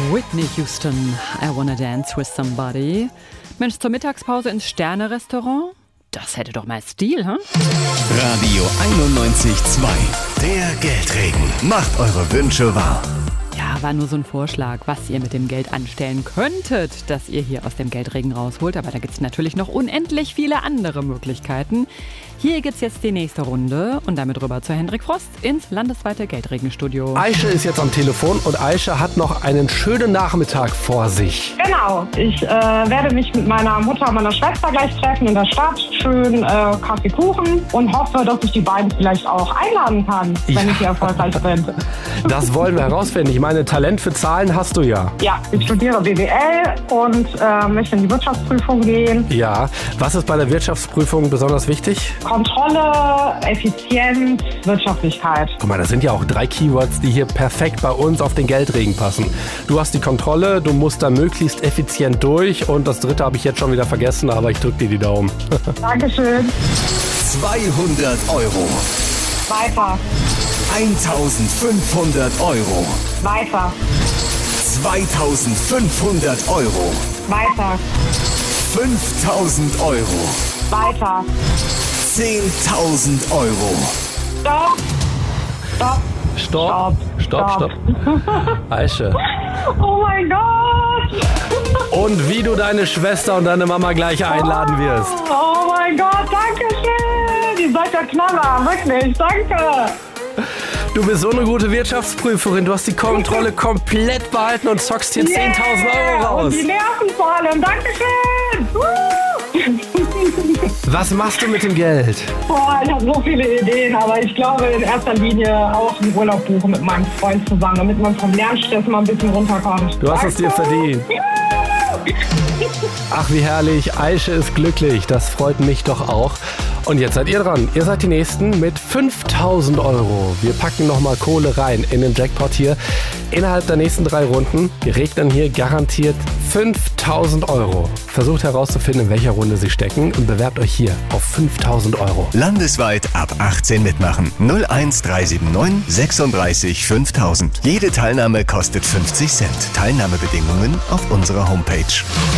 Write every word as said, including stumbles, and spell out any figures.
Whitney Houston, I Wanna Dance with Somebody. Mensch, zur Mittagspause ins Sterne-Restaurant? Das hätte doch mal Stil, hm? Radio einundneunzig Komma zwei. Der Geldregen. Macht eure Wünsche wahr. Ja, war nur so ein Vorschlag, was ihr mit dem Geld anstellen könntet, das ihr hier aus dem Geldregen rausholt. Aber da gibt es natürlich noch unendlich viele andere Möglichkeiten. Hier gibt's jetzt die nächste Runde und damit rüber zu Hendrik Frost ins landesweite Geldregenstudio. Aische ist jetzt am Telefon und Aische hat noch einen schönen Nachmittag vor sich. Genau, ich äh, werde mich mit meiner Mutter und meiner Schwester gleich treffen in der Stadt. Schön äh, Kaffee, Kuchen und hoffe, dass ich die beiden vielleicht auch einladen kann, Ja. wenn ich hier erfolgreich bin. Das wollen wir herausfinden. Ich meine, Talent für Zahlen hast du ja. Ja, ich studiere B W L und äh, möchte in die Wirtschaftsprüfung gehen. Ja. Was ist bei der Wirtschaftsprüfung besonders wichtig? Kontrolle, Effizienz, Wirtschaftlichkeit. Guck mal, das sind ja auch drei Keywords, die hier perfekt bei uns auf den Geldregen passen. Du hast die Kontrolle, du musst da möglichst effizient durch und das dritte habe ich jetzt schon wieder vergessen, aber ich drücke dir die Daumen. Dankeschön. zweihundert Euro. Weiter, eintausendfünfhundert Euro. weiter, zweitausendfünfhundert Euro. weiter, fünftausend Euro. weiter. zehntausend Euro. Stopp, stopp, Stopp, stopp, stopp. Aische. Oh mein Gott. Und wie du deine Schwester und deine Mama gleich einladen wirst. Oh mein Gott, danke schön. Ihr seid der Knaller, wirklich, danke. Du bist so eine gute Wirtschaftsprüferin. Du hast die Kontrolle komplett behalten und zockst hier zehntausend Euro raus. Und die Nerven vor allem, danke schön. Was machst du mit dem Geld? Boah, ich habe so viele Ideen, aber ich glaube in erster Linie auch einen Urlaub buchen mit meinem Freund zusammen, damit man vom Lernstress mal ein bisschen runterkommt. Du hast es dir verdient. Ach, wie herrlich. Aische ist glücklich. Das freut mich doch auch. Und jetzt seid ihr dran. Ihr seid die Nächsten mit fünftausend Euro. Wir packen nochmal Kohle rein in den Jackpot hier. Innerhalb der nächsten drei Runden regnen hier garantiert fünftausend Euro. Versucht herauszufinden, in welcher Runde sie stecken und bewerbt euch hier auf fünftausend Euro. Landesweit ab achtzehn mitmachen. null eins drei sieben neun sechsunddreißig fünftausend. Jede Teilnahme kostet fünfzig Cent. Teilnahmebedingungen auf unserer Homepage.